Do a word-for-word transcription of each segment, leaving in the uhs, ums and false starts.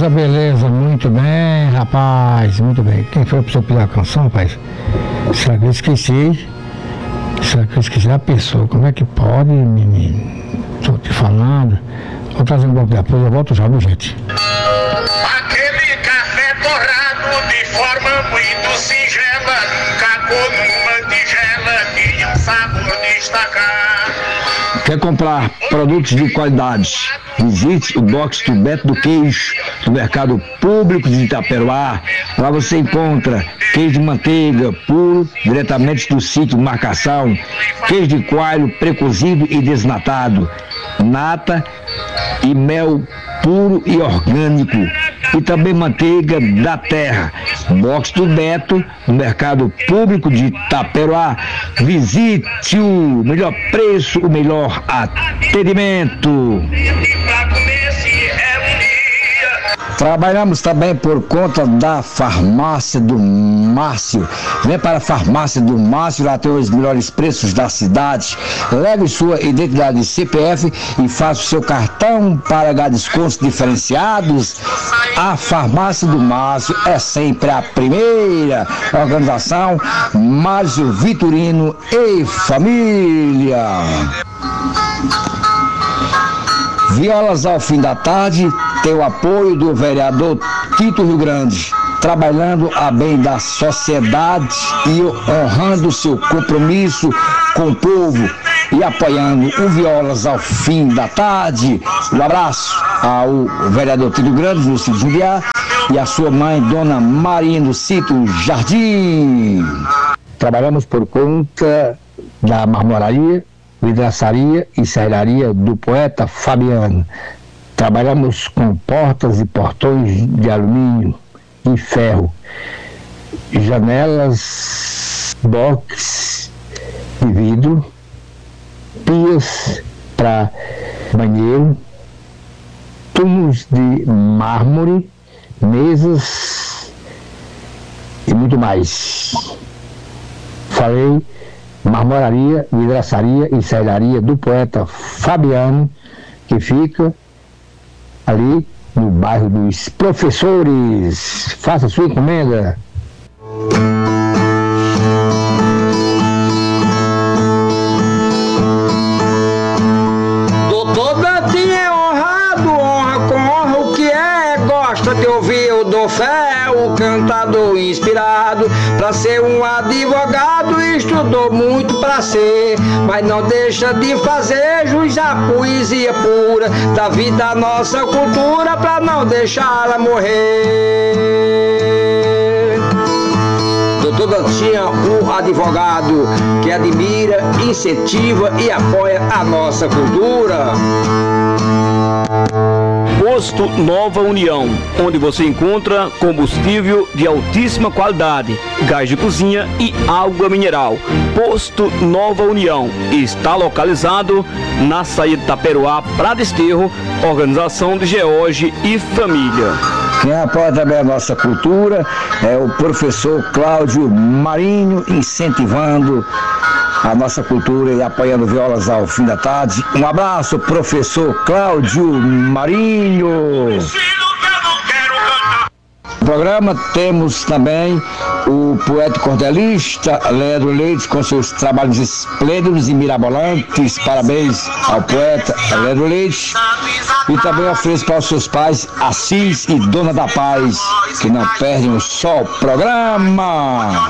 Beleza, beleza, muito bem, rapaz, muito bem. Quem foi pra você pedir a canção, rapaz? Será que eu esqueci? Será que eu esqueci a pessoa? Como é que pode, menino? Tô te falando. Vou trazer um pouco depois, eu volto já, viu, gente? Aquele café torrado de forma muito singela, cagou numa tigela, tinha um sabor destacar. Quer comprar produtos de qualidade? Visite o box do Beto do Queijo, do Mercado Público de Itaperuá. Lá você encontra queijo de manteiga puro, diretamente do sítio de marcação, queijo de coalho precozido e desnatado, nata e mel puro e orgânico, e também manteiga da terra. Box do Beto, no Mercado Público de Itaperuá. Visite o melhor preço, o melhor atendimento. Trabalhamos também por conta da Farmácia do Márcio. Vem para a Farmácia do Márcio, lá tem os melhores preços da cidade. Leve sua identidade C P F e faça o seu cartão para ganhar descontos diferenciados. A Farmácia do Márcio é sempre a primeira. Organização Márcio Vitorino e família. Violas ao fim da tarde tem o apoio do vereador Tito Rio Grande, trabalhando a bem da sociedade e honrando seu compromisso com o povo e apoiando o Violas ao fim da tarde. Um abraço ao vereador Tito Rio Grande, no sítio Jumbiá, e a sua mãe, Dona Marinha, no sítio Jardim. Trabalhamos por conta da marmoraria, vidraçaria e serraria do poeta Fabiano. Trabalhamos com portas e portões de alumínio e ferro, janelas, box de vidro, pias para banheiro, tubos de mármore, mesas e muito mais. Falei marmoraria, vidraçaria e serraria do poeta Fabiano, que fica ali no bairro dos Professores. Faça sua encomenda. Doutor Betinho é honrado, honra com honra o que é, gosta de ouvir o do fé, o cantador inspirado, pra ser um advogado estudou muito pra ser, mas não deixa de fazer jus à poesia pura da vida, nossa cultura, pra não deixá-la morrer. Doutor Dantinha, um advogado que admira, incentiva e apoia a nossa cultura. Posto Nova União, onde você encontra combustível de altíssima qualidade, gás de cozinha e água mineral. Posto Nova União está localizado na saída de Itaperuá para Desterro, organização de George e família. Quem apoia também a nossa cultura é o professor Cláudio Marinho, incentivando a nossa cultura e apoiando Violas ao fim da tarde. Um abraço, professor Cláudio Marinho. No programa temos também o poeta cordelista Leandro Leite, com seus trabalhos esplêndidos e mirabolantes. Parabéns ao poeta Leandro Leite. E também ofereço para os seus pais, Assis e Dona da Paz, que não perdem um só programa.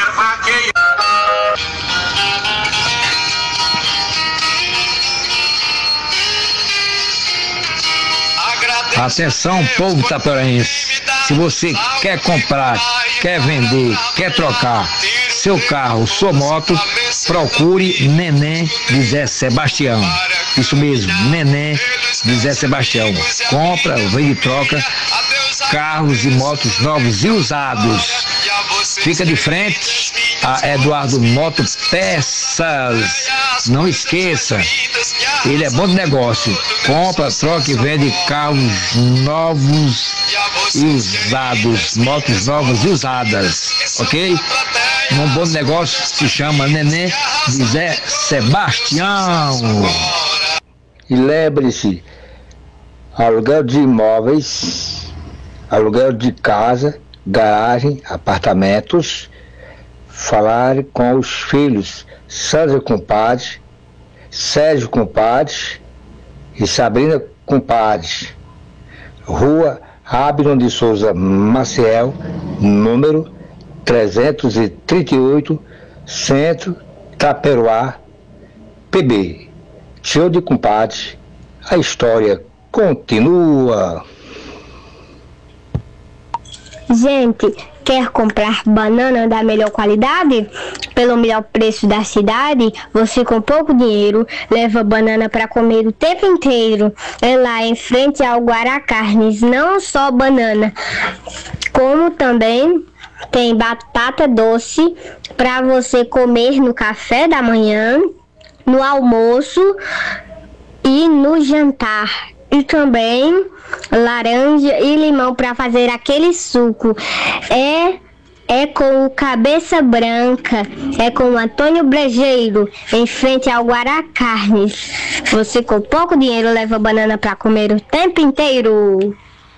Atenção, povo itaperuense, se você quer comprar, quer vender, quer trocar seu carro, sua moto, procure Neném de Zé Sebastião. Isso mesmo, Neném de Zé Sebastião. Compra, vende e troca carros e motos novos e usados. Fica de frente a Eduardo Moto Peças. Não esqueça, ele é bom de negócio. Compra, troca e vende carros novos e usados, motos novas e usadas, ok? Um bom negócio se chama Neném de Zé Sebastião. E lembre-se, aluguel de imóveis aluguel de casa, garagem, apartamentos. Falar com os filhos Sandra Compadre, Sérgio Compadre e Sabrina Compadre. Rua Abner de Souza Maciel, número trezentos e trinta e oito, Centro, Taperoá, P B. Tio de Compadre, a história continua. Gente, quer comprar banana da melhor qualidade? Pelo melhor preço da cidade? Você com pouco dinheiro leva banana para comer o tempo inteiro. É lá em frente ao Guará Carnes, não só banana, como também tem batata doce para você comer no café da manhã, no almoço e no jantar. E também laranja e limão para fazer aquele suco. É, é com o Cabeça Branca, é com o Antônio Brejeiro, em frente ao Guará Carnes. Você com pouco dinheiro leva banana para comer o tempo inteiro.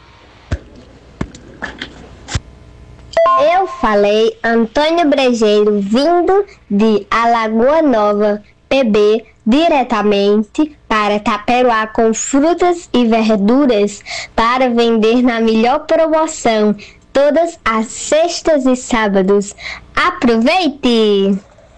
Eu falei Antônio Brejeiro, vindo de Alagoa Nova, P B, diretamente para Taperoá com frutas e verduras para vender na melhor promoção todas as sextas e sábados. Aproveite!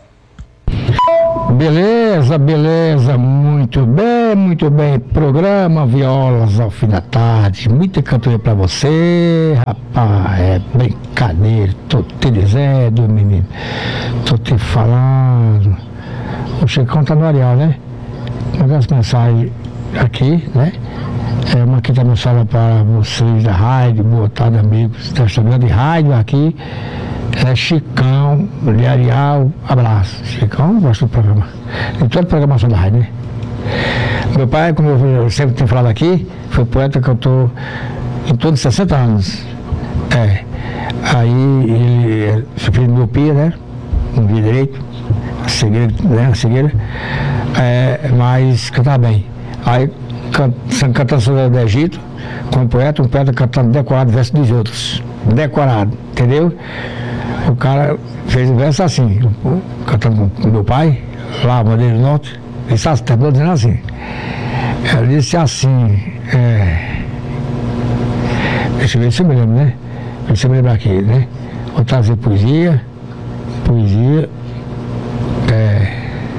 Beleza, beleza, muito bem, muito bem. Programa Violas ao fim da tarde. Muita cantoria pra você, rapaz. É brincadeira, tô te dizendo, menino. Tô te falando. O Chicão tá no areal, né? Uma das mensagens aqui, né? É uma que também fala para vocês da rádio, boa tarde, amigos desta grande rádio aqui. É Chicão, de Areal, abraço. Chicão, gosto do programa. De toda a programação da rádio, né? Meu pai, como eu sempre tenho falado aqui, foi poeta que eu tô em todos os sessenta anos. É. Aí ele sofreu de miopia, né? Não via direito. A cegueira, né? A cegueira. É, mas cantava bem. Aí cantando sobre o Egito, como poeta, um poeta cantando decorado verso dos outros. Decorado, entendeu? O cara fez um verso assim, cantando com meu pai, lá, Bandeira do Norte, ele terminou dizendo assim. Ele disse assim, é, deixa eu ver se eu me lembro, né? Deixa eu me lembrar aqui, né? Vou trazer poesia, poesia, é,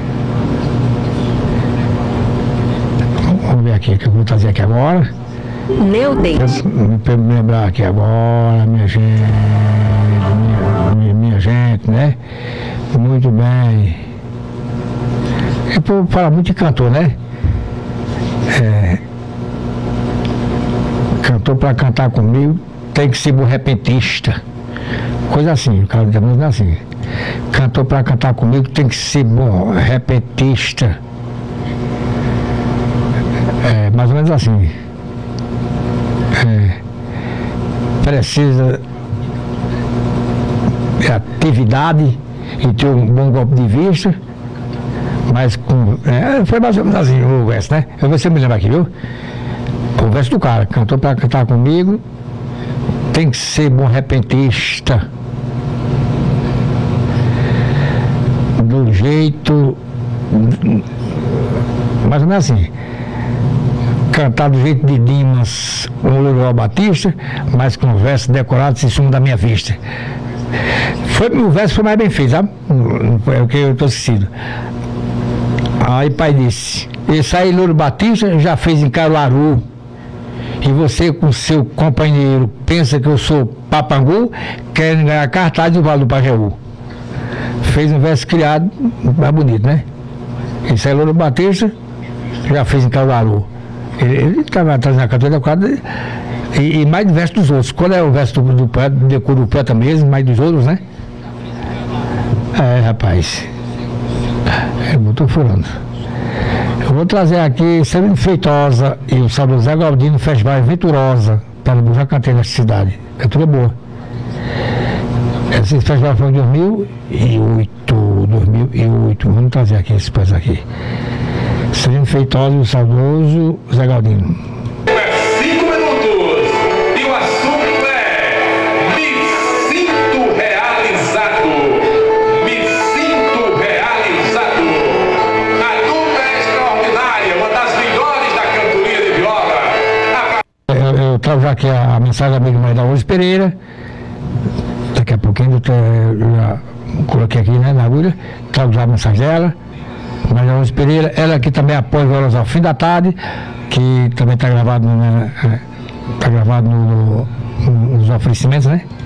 vamos ver aqui, que eu vou trazer aqui agora. Meu Deus. Para me lembrar aqui agora, minha gente, minha, minha, minha gente, né? Muito bem. É por falar muito de cantor, né? É, cantor para cantar comigo tem que ser bom repentista. Coisa assim, o cara da música é assim. Cantor para cantar comigo tem que ser bom repentista. É mais ou menos assim. É, precisa de atividade e ter um bom golpe de vista, mas com, é, foi mais ou menos assim o verso, né? Eu vou ver se eu me lembro aqui, viu? O verso do cara, cantou para cantar comigo, tem que ser bom repentista, do jeito, mais ou menos assim. Cantar do jeito de Dimas, o Lulual Batista, mas com versos decorados em cima da minha vista. Foi, o verso foi mais bem feito, sabe? É o que eu estou esquecido. Aí pai disse, esse aí Louro Batista já fez em Caruaru, e você com seu companheiro pensa que eu sou papangu, querendo ganhar cartaz do Vale do Pajeú. Fez um verso criado, mais bonito, né? Esse aí Louro Batista já fez em Caruaru. Ele estava trazendo a cantora decorada e, e mais de verso dos outros. Quando é o verso do, do poeta, decoro do poeta mesmo, mais dos outros, né? É, rapaz. Eu estou furando. Eu vou trazer aqui Celino Feitosa e o saudoso Zé Galdino, Festival Venturosa, para o já cantei nessa cidade. Cantora boa. Esse festival foi em dois mil e oito. dois mil e oito. Vamos trazer aqui esse poeta aqui. Celino Feitosa e o saudoso Zé Galdino. Cinco minutos e o assunto é trago já aqui a, a mensagem da amiga Maria da Rose Pereira. Daqui a pouquinho eu já coloquei aqui, né, na agulha. Trago já a mensagem dela. Maria da Rose Pereira, ela que também apoia Violas ao Fim da Tarde, que também está gravado, né, tá gravado no, no, nos oferecimentos, né?